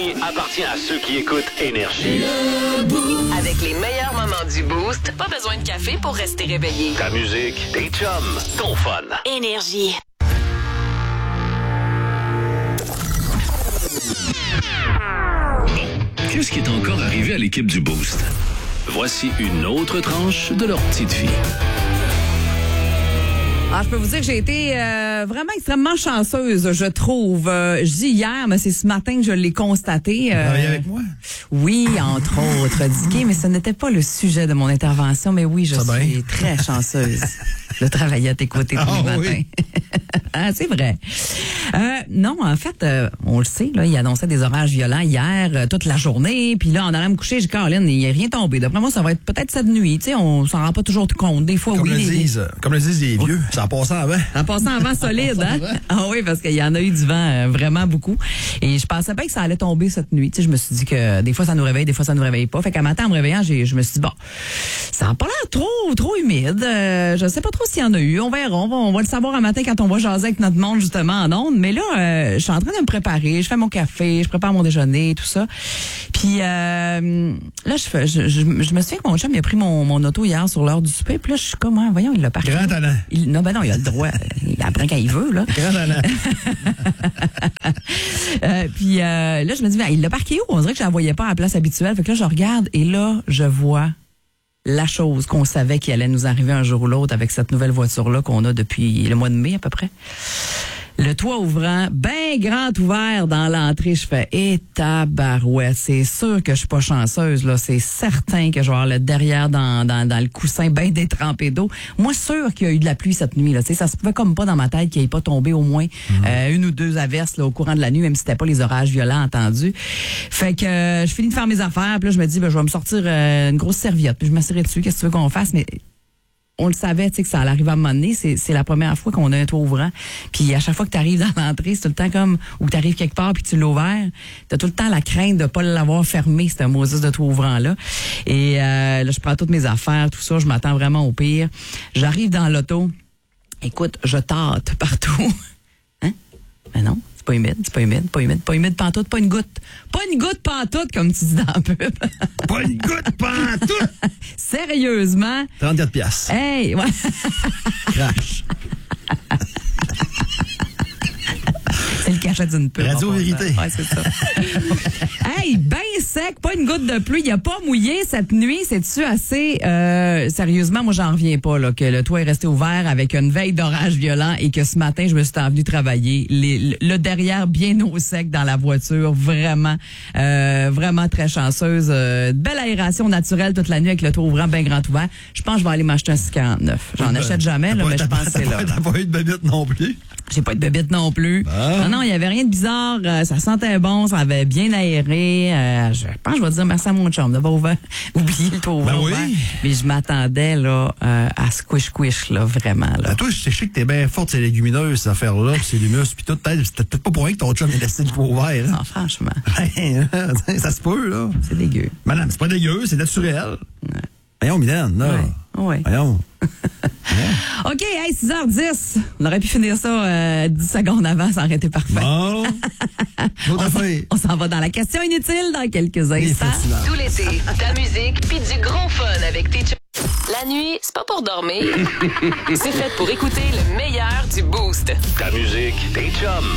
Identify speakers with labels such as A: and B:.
A: nuit appartient à ceux qui écoutent Énergie.
B: Avec les meilleurs moments du Boost, pas besoin de café pour rester réveillé.
A: Ta musique, tes chums, ton fun.
B: Énergie.
C: Qu'est-ce qui est encore arrivé à l'équipe du Boost? Voici une autre tranche de leur petite vie.
D: Je peux vous dire que j'ai été vraiment extrêmement chanceuse, je trouve. Je dis hier, mais c'est ce matin que je l'ai constaté.
E: Avec moi?
D: Oui, entre autres, Dicky, mais ce n'était pas le sujet de mon intervention. Mais oui, je suis très chanceuse de travailler à tes côtés tous les matins. Ah, c'est vrai. Non, en fait, on le sait, là, il annonçait des orages violents hier, toute la journée. Puis là, en allant me coucher, j'ai dit, Caroline, il n'y a rien tombé. D'après moi, ça va être peut-être cette nuit. Tu sais, on s'en rend pas toujours compte. Des fois,
E: comme
D: oui.
E: Comme le disent les vieux, ça en passant avant.
D: En passant avant solide, hein? Ah oui, parce qu'il y en a eu du vent vraiment beaucoup. Et je pensais pas que ça allait tomber cette nuit. Tu sais, je me suis dit que des fois, ça nous réveille, des fois, ça nous réveille pas. Fait qu'à matin, en me réveillant, je me suis dit, bon, ça n'a pas l'air trop humide. Je sais pas trop s'il y en a eu. On verra. On va le savoir un matin quand on va jaser avec notre monde, justement, en ondes. Mais là, je suis en train de me préparer. Je fais mon café, je prépare mon déjeuner, tout ça. Puis là, je me souviens que mon chum, il a pris mon auto hier sur l'heure du souper. Puis là, je suis comme, voyons, il l'a parqué.
E: Grand talent.
D: Non, il a le droit. Il apprend quand il veut, là.
E: Grand talent.
D: Puis là, je me dis, il l'a parqué où? On dirait que je la voyais pas à la place habituelle. Fait que là, je regarde et là, je vois la chose qu'on savait qui allait nous arriver un jour ou l'autre avec cette nouvelle voiture-là qu'on a depuis le mois de mai à peu près. Le toit ouvrant, ben grand ouvert dans l'entrée. Je fais, tabarouette, c'est sûr que je suis pas chanceuse, là. C'est certain que je vais avoir le derrière dans le coussin ben détrempé d'eau. Moi, sûr qu'il y a eu de la pluie cette nuit, là. Tu sais, ça se pouvait comme pas dans ma tête qu'il n'y ait pas tombé au moins une ou deux averses, là, au courant de la nuit, même si c'était pas les orages violents entendus. Fait que je finis de faire mes affaires, puis là, je me dis, je vais me sortir une grosse serviette, puis je m'asserai dessus. Qu'est-ce que tu veux qu'on fasse? Mais on le savait, tu sais, que ça allait arriver à un moment donné. C'est la première fois qu'on a un toit ouvrant. Puis à chaque fois que tu arrives dans l'entrée, c'est tout le temps comme, ou que tu arrives quelque part puis tu l'as ouvert, tu as tout le temps la crainte de pas l'avoir fermé, ce Moses de toit ouvrant-là. Et là, je prends toutes mes affaires, tout ça, je m'attends vraiment au pire. J'arrive dans l'auto. Écoute, je tâte partout. Hein? Ben non. Pas humide pantoute, pas une goutte. Pas une goutte pantoute, comme tu dis dans la pub.
E: Pas une goutte pantoute!
D: Sérieusement?
E: 34 piastres.
D: Hey! Ouais.
E: Crash.
D: C'est le cachet d'une pub.
E: Radio-vérité.
D: Ouais, c'est ça. Hey, ben sec, pas une goutte de pluie. Il a pas mouillé cette nuit. C'est-tu assez... sérieusement, moi, j'en reviens pas, là, que le toit est resté ouvert avec une veille d'orage violent et que ce matin, je me suis envenue travailler. Le derrière bien au sec dans la voiture. Vraiment, vraiment très chanceuse. Belle aération naturelle toute la nuit avec le toit ouvrant bien grand ouvert. Je pense que je vais aller m'acheter un 649. J'en achète jamais, là, mais je pense que c'est là.
E: T'as pas eu de bébite non plus?
D: J'ai pas eu de bébite non plus. Non, il y avait rien de bizarre. Ça sentait bon, ça avait bien aéré. Je pense que je vais dire merci à mon chum d'avoir oublié le toit ouvert.
E: Oui.
D: Mais je m'attendais là à squish, là, vraiment. Là.
E: Ben, toi, je sais que t'es bien forte, ces légumineuses, ces affaires-là, pis ces l'humus, pis tout. C'était peut-être pas pour rien que ton chum ait laissé le toit ouvert. Hein?
D: Non, franchement.
E: Ça se peut, là.
D: C'est dégueu.
E: Madame, c'est pas dégueu, c'est naturel. Ouais. Voyons, Mylène, là.
D: Ouais.
E: Voyons.
D: OK, hey, 6h10. On aurait pu finir ça 10 secondes avant, ça aurait été parfait.
E: Bon.
D: On s'en va dans la question inutile dans quelques instants.
B: Tout l'été, ta musique puis du gros fun avec tes chums. La nuit, c'est pas pour dormir. C'est fait pour écouter le meilleur du Boost.
A: Ta musique, tes chums.